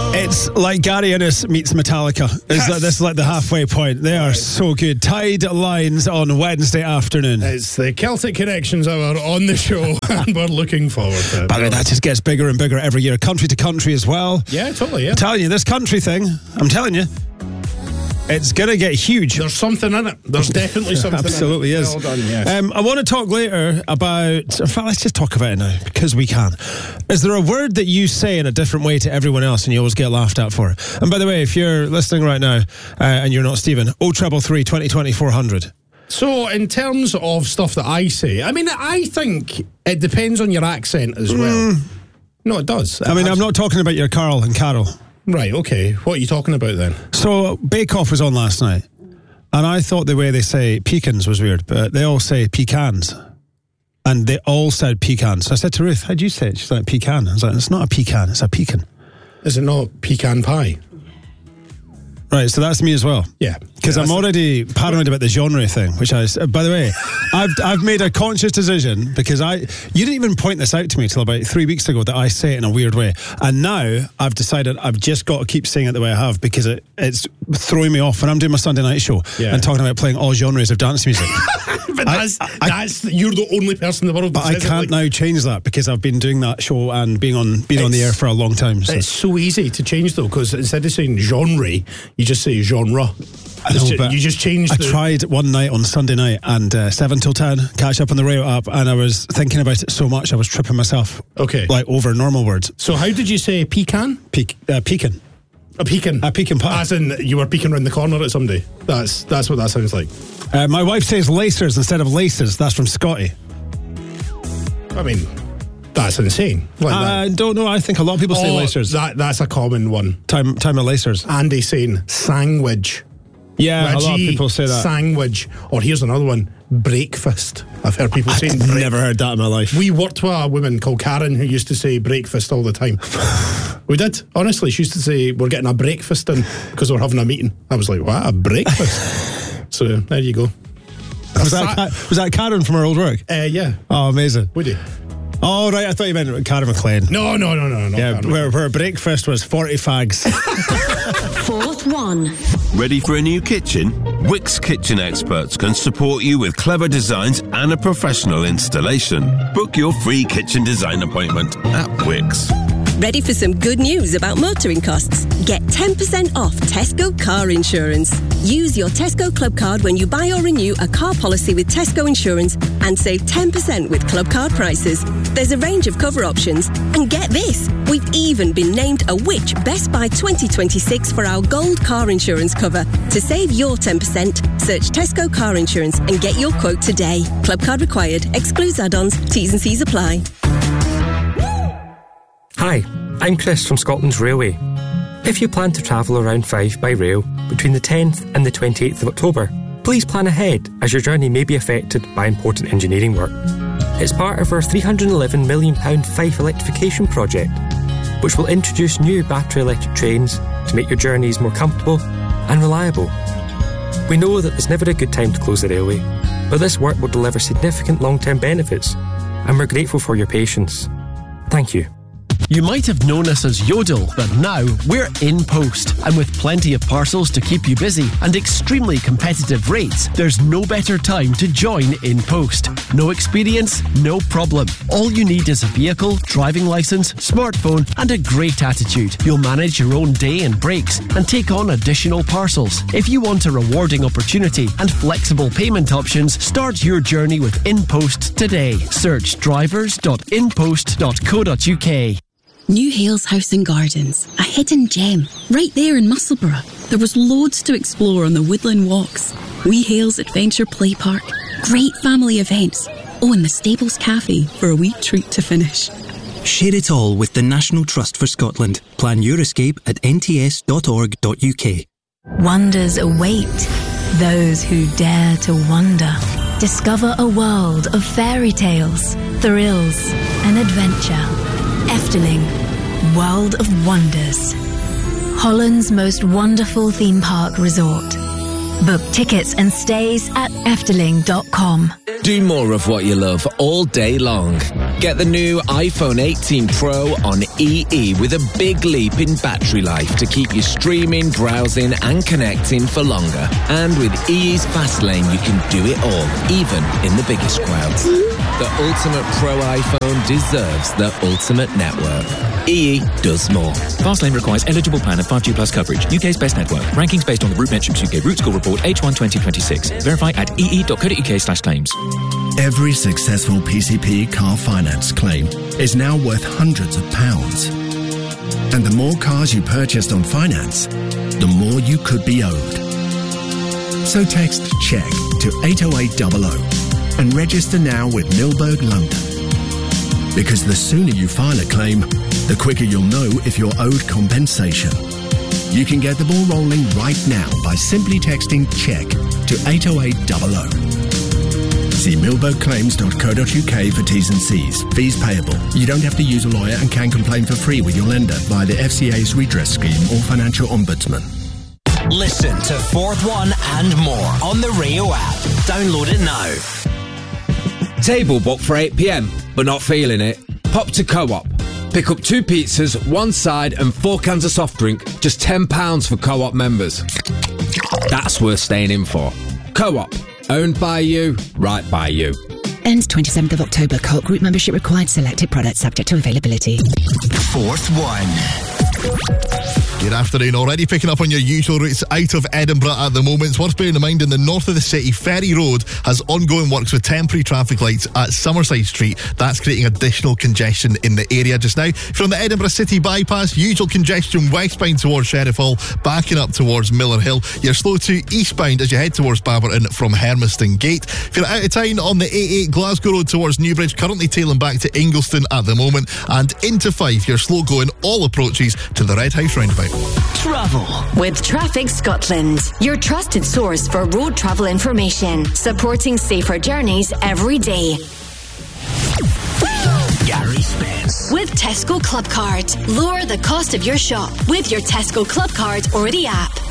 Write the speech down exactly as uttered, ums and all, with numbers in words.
It's like Gary Innes meets Metallica. It's Yes. like, this is like the halfway point. They are so good. Tide Lines on Wednesday afternoon. It's the Celtic Connections Hour on the show, and we're looking forward to it. By the way, that just gets bigger and bigger every year, country to country as well. Yeah, totally, yeah. I'm telling you, this country thing, I'm telling you, it's going to get huge. There's something in it. There's definitely something Absolutely in it. is. Well done, yes. Um, I want to talk later about... In fact, let's just talk about it now, because we can. Is there a word that you say in a different way to everyone else and you always get laughed at for it? And by the way, if you're listening right now uh, and you're not Stephen, oh triple three, twenty, twenty, four hundred. So, in terms of stuff that I say, I mean, I think it depends on your accent as well. Mm. No, it does. I mean, I'm not talking about your Carl and Carol. Right, okay. What are you talking about then? So, Bake Off was on last night, and I thought the way they say pecans was weird, but they all say pecans. And they all said pecans. So I said to Ruth, how do you say it? She's like, pecan. I was like, it's not a pecan, it's a pecan. Is it not pecan pie? Right, so that's me as well. Yeah. Because Yeah, I'm already paranoid about the genre thing, which I... By the way, I've I've made a conscious decision, because I... You didn't even point this out to me till about three weeks ago that I say it in a weird way. And now I've decided I've just got to keep saying it the way I have, because it, it's throwing me off when I'm doing my Sunday night show Yeah. and talking about playing all genres of dance music. But that's, I- I- that's you're the only person in the world that But I says it can't like- now change that, because I've been doing that show and being on being on the It's- air for a long time. So. It's so easy to change though, because instead of saying genre, you just say genre. I know, It's ju- but you just change I the... tried one night on Sunday night and uh, seven till ten, catch up on the radio app, and I was thinking about it so much I was tripping myself. Okay. Like over normal words. So how did you say pecan? Peak, uh, pecan. A pecan. A pecan pie. As in you were peeking around the corner at somebody. That's that's what that sounds like. Uh, my wife says lacers instead of laces. That's from Scotty. I mean, that's insane. Like I that. don't know. I think a lot of people say Oh, lacers. That, that's a common one. Time, time of lacers. Andy saying sandwich. Yeah, a lot of Reggie, people say that. Sandwich. Or here's another one, breakfast. I've heard people saying I've break- never heard that in my life. We worked with a woman called Karen who used to say breakfast all the time. We did. Honestly, she used to say, we're getting a breakfast in because we're having a meeting. I was like, what, a breakfast? So there you go. Was that, Ka- was that Karen from her old work? Uh, yeah. Oh, amazing. Would you? Oh, right. I thought you meant Karen McLean. No, no, no, no, no. Yeah, where, where breakfast was forty fags. Fourth one. Ready for a new kitchen? Wix Kitchen Experts can support you with clever designs and a professional installation. Book your free kitchen design appointment at Wix. Ready for some good news about motoring costs? Get ten percent off Tesco car insurance. Use your Tesco Club card when you buy or renew a car policy with Tesco Insurance and save ten percent with Club card prices. There's a range of cover options. And get this, we've even been named a Which Best Buy twenty twenty-six for our gold car insurance cover. To save your ten percent, search Tesco car insurance and get your quote today. Club card required. Excludes add-ons. T's and C's apply. Hi, I'm Chris from Scotland's Railway. If you plan to travel around Fife by rail between the tenth and the twenty-eighth of October, please plan ahead as your journey may be affected by important engineering work. It's part of our three hundred eleven million pounds Fife electrification project, which will introduce new battery electric trains to make your journeys more comfortable and reliable. We know that there's never a good time to close the railway, but this work will deliver significant long-term benefits, and we're grateful for your patience. Thank you. You might have known us as Yodel, but now we're InPost. And with plenty of parcels to keep you busy and extremely competitive rates, there's no better time to join InPost. No experience, no problem. All you need is a vehicle, driving licence, smartphone and a great attitude. You'll manage your own day and breaks and take on additional parcels. If you want a rewarding opportunity and flexible payment options, start your journey with InPost today. Search drivers dot inpost dot co dot uk. New Hales House and Gardens, a hidden gem, right there in Musselburgh. There was loads to explore on the woodland walks. Wee Hales Adventure Play Park, great family events. Oh, and the Stables Cafe for a wee treat to finish. Share it all with the National Trust for Scotland. Plan your escape at n t s dot org dot u k. Wonders await those who dare to wonder. Discover a world of fairy tales, thrills, and adventure. Efteling, World of Wonders. Holland's most wonderful theme park resort. Book tickets and stays at efteling dot com. Do more of what you love all day long. Get the new iPhone eighteen Pro on E E with a big leap in battery life to keep you streaming, browsing and connecting for longer. And with E E's Fast Lane, you can do it all, even in the biggest crowds. The ultimate Pro iPhone deserves the ultimate network. E E does more. Fastlane requires eligible plan of five G plus coverage. U K's best network. Rankings based on the Root Metrics U K Root Score Report H one twenty twenty-six. Verify at ee.co.uk slash claims. Every successful P C P car finance claim is now worth hundreds of pounds. And the more cars you purchased on finance, the more you could be owed. So text CHECK to eight oh eight hundred and register now with Milberg London. Because the sooner you file a claim, the quicker you'll know if you're owed compensation. You can get the ball rolling right now by simply texting CHECK to eight oh eight hundred. See milberg claims dot co dot uk for T's and C's. Fees payable. You don't have to use a lawyer and can complain for free with your lender via the F C A's redress scheme or financial ombudsman. Listen to Fourth One and more on the Rio app. Download it now. Table booked for eight p.m, but not feeling it? Pop to Co-op. Pick up two pizzas, one side and four cans of soft drink, just ten pounds for Co-op members. That's worth staying in for. Co-op. Owned by you, right by you. Ends twenty-seventh of October. Co-op group membership required. Selected products subject to availability. Fourth One. Good afternoon. Already picking up on your usual routes out of Edinburgh at the moment. It's worth bearing in mind in the north of the city, Ferry Road has ongoing works with temporary traffic lights at Summerside Street. That's creating additional congestion in the area just now. If you're on the Edinburgh City bypass, usual congestion westbound towards Sheriff Hall, backing up towards Miller Hill. You're slow to eastbound as you head towards Baberton from Hermiston Gate. If you're out of town on the A eight Glasgow Road towards Newbridge, currently tailing back to Ingliston at the moment. And into Fife, you're slow going all approaches to the Red House roundabout. Travel with Traffic Scotland, your trusted source for road travel information, supporting safer journeys every day. Gary Spence. With Tesco Club Card, lower the cost of your shop with your Tesco Club Card or the app.